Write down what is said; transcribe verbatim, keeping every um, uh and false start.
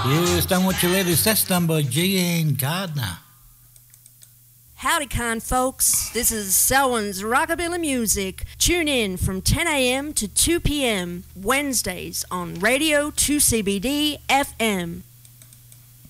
Yes, Don't Want You Ladies, that's done by G N Gardner. Howdy, con folks. This is Selwyn's Rockabilly Music. Tune in from ten a.m. to two p.m. Wednesdays on Radio two C B D F M.